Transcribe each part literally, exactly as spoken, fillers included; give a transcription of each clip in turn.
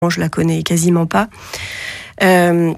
je la connais quasiment pas. Euh,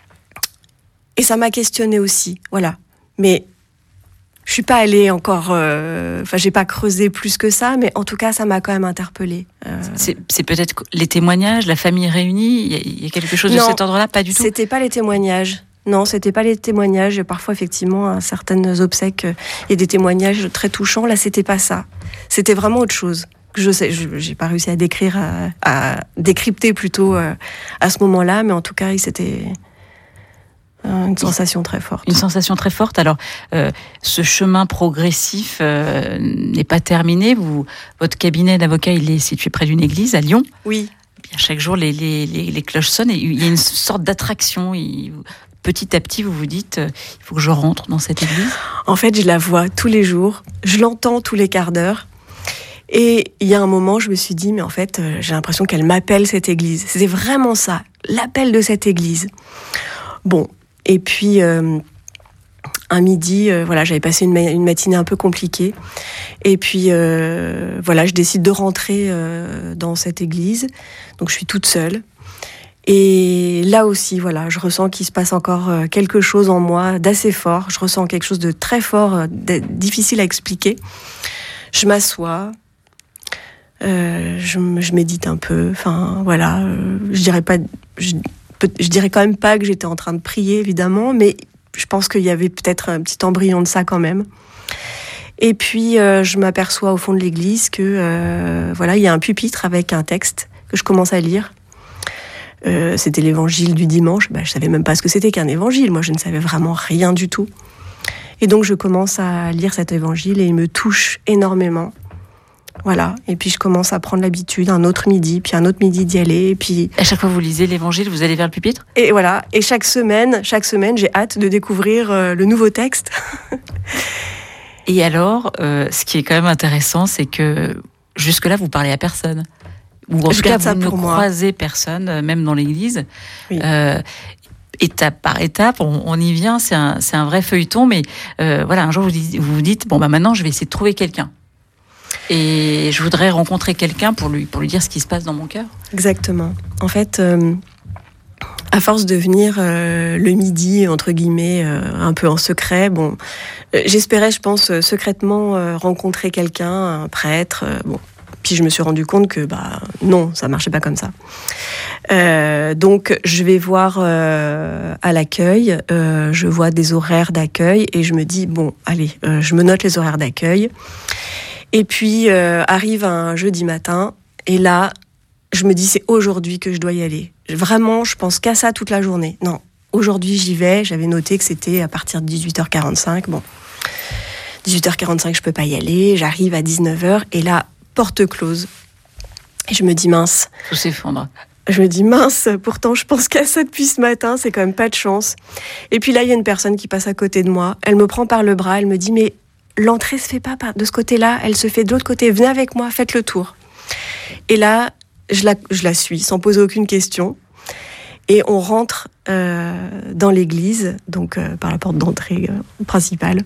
et ça m'a questionnée aussi, voilà. Mais je suis pas allée encore, enfin, euh, j'ai pas creusé plus que ça, mais en tout cas, ça m'a quand même interpellée. Euh... C'est, c'est peut-être les témoignages, la famille réunie, il y, a, il y a quelque chose non, de cet ordre-là, pas du tout. C'était pas les témoignages. Non, c'était pas les témoignages. Parfois, effectivement, à certaines obsèques, il y a des témoignages très touchants. Là, c'était pas ça. C'était vraiment autre chose. Je sais, je, j'ai pas réussi à décrire, à, à décrypter plutôt euh, à ce moment-là, mais en tout cas, c'était euh, une sensation très forte. Une sensation très forte. Alors, euh, ce chemin progressif euh, n'est pas terminé. Vous, votre cabinet d'avocat, il est situé près d'une église à Lyon. Oui. Bien, chaque jour, les, les, les, les cloches sonnent et il y a une sorte d'attraction. Il, petit à petit, vous vous dites, euh, il faut que je rentre dans cette église. En fait, je la vois tous les jours. Je l'entends tous les quarts d'heure. Et il y a un moment, je me suis dit, mais en fait, euh, j'ai l'impression qu'elle m'appelle, cette église. C'était vraiment ça, l'appel de cette église. Bon, et puis, euh, un midi, euh, voilà, j'avais passé une, ma- une matinée un peu compliquée. Et puis, euh, voilà, je décide de rentrer euh, dans cette église. Donc, je suis toute seule. Et là aussi, voilà, je ressens qu'il se passe encore euh, quelque chose en moi d'assez fort. Je ressens quelque chose de très fort, euh, de, difficile à expliquer. Je m'assois. Euh, je, je médite un peu, enfin voilà, euh, je dirais pas, je, je dirais quand même pas que j'étais en train de prier évidemment, mais je pense qu'il y avait peut-être un petit embryon de ça quand même. Et puis euh, je m'aperçois au fond de l'église que euh, voilà, il y a un pupitre avec un texte que je commence à lire. Euh, c'était l'évangile du dimanche. Ben, je savais même pas ce que c'était qu'un évangile. Moi, je ne savais vraiment rien du tout. Et donc je commence à lire cet évangile et il me touche énormément. Voilà, et puis je commence à prendre l'habitude, un autre midi, puis un autre midi d'y aller, et puis... À chaque fois que vous lisez l'évangile, vous allez vers le pupitre ? Et voilà, et chaque semaine, chaque semaine, j'ai hâte de découvrir euh, le nouveau texte. Et alors, euh, ce qui est quand même intéressant, c'est que jusque-là, vous parlez à personne. Ou en je tout cas, ça vous ne pour croisez moi. personne, même dans l'église. Oui. Euh, étape par étape, on, on y vient, c'est un, c'est un vrai feuilleton, mais euh, voilà, un jour, vous dites, vous vous dites, bon, bah maintenant, je vais essayer de trouver quelqu'un. Et je voudrais rencontrer quelqu'un pour lui, pour lui dire ce qui se passe dans mon cœur. Exactement. En fait, euh, à force de venir euh, le midi, entre guillemets, euh, un peu en secret, bon, euh, j'espérais, je pense, euh, secrètement euh, rencontrer quelqu'un, un prêtre, euh, bon. Puis je me suis rendu compte que, bah, non, ça marchait pas comme ça. Euh, donc, je vais voir euh, à l'accueil, euh, je vois des horaires d'accueil et je me dis, bon, allez, euh, je me note les horaires d'accueil. Et puis, euh, arrive un jeudi matin, et là, je me dis, c'est aujourd'hui que je dois y aller. Vraiment, je pense qu'à ça toute la journée. Non, aujourd'hui, j'y vais. J'avais noté que c'était à partir de dix-huit heures quarante-cinq. Bon, dix-huit heures quarante-cinq, je peux pas y aller. J'arrive à dix-neuf heures, et là, porte close. Et je me dis, mince. Tout s'effondre. Je me dis, mince, pourtant, je pense qu'à ça depuis ce matin, c'est quand même pas de chance. Et puis là, il y a une personne qui passe à côté de moi. Elle me prend par le bras, elle me dit, mais l'entrée se fait pas de ce côté-là, elle se fait de l'autre côté. Venez avec moi, faites le tour. Et là, je la, je la suis sans poser aucune question. Et on rentre euh, dans l'église, donc euh, par la porte d'entrée euh, principale.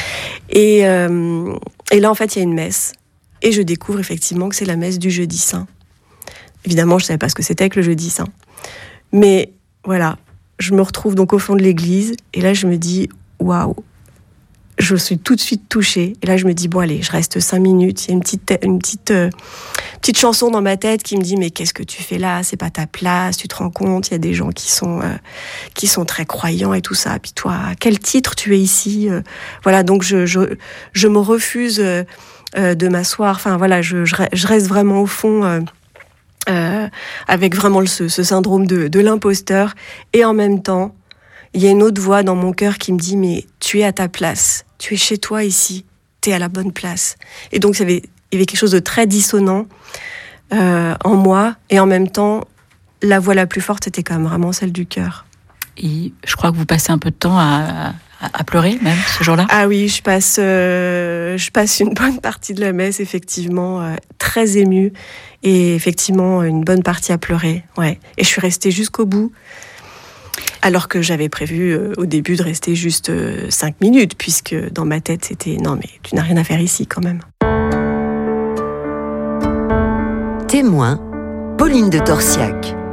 Et, euh, et là, en fait, il y a une messe. Et je découvre effectivement que c'est la messe du jeudi saint. Évidemment, je ne savais pas ce que c'était que le jeudi saint. Mais voilà, je me retrouve donc au fond de l'église. Et là, je me dis, waouh, je suis tout de suite touchée. Et là, je me dis, bon, allez, je reste cinq minutes. Il y a une petite, une petite, euh, petite chanson dans ma tête qui me dit, mais qu'est-ce que tu fais là ? C'est pas ta place, tu te rends compte ? Il y a des gens qui sont, euh, qui sont très croyants et tout ça. Puis toi, à quel titre tu es ici ? euh, Voilà, donc je, je, je me refuse euh, euh, de m'asseoir. Enfin, voilà, je, je, je reste vraiment au fond, euh, euh, avec vraiment le, ce, ce syndrome de, de l'imposteur. Et en même temps, il y a une autre voix dans mon cœur qui me dit, mais tu es à ta place. Tu es chez toi ici, tu es à la bonne place. Et donc, il y avait, il y avait quelque chose de très dissonant euh, en moi. Et en même temps, la voix la plus forte, c'était quand même vraiment celle du cœur. Et je crois que vous passez un peu de temps à, à, à pleurer, même, ce jour-là ? Ah oui, je passe, euh, je passe une bonne partie de la messe, effectivement, euh, très émue. Et effectivement, une bonne partie à pleurer. Ouais. Et je suis restée jusqu'au bout. Alors que j'avais prévu euh, au début de rester juste euh, cinq minutes, puisque dans ma tête, c'était « Non, mais tu n'as rien à faire ici, quand même ». Témoin, Pauline de Torsiac.